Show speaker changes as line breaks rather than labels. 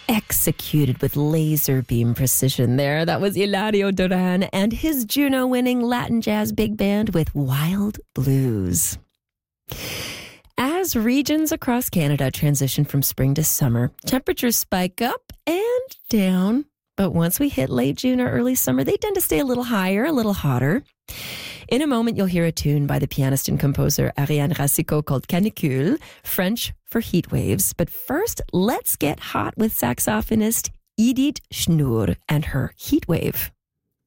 Executed with laser beam precision there. That was Eladio Duran and his Juno-winning Latin jazz big band with Wild Blues. As regions across Canada transition from spring to summer, temperatures spike up and down. But once we hit late June or early summer, they tend to stay a little higher, a little hotter. In a moment, you'll hear a tune by the pianist and composer Ariane Racicot called Canicule, French for heat waves. But first, let's get hot with saxophonist Edith Schnur and her Heat Wave.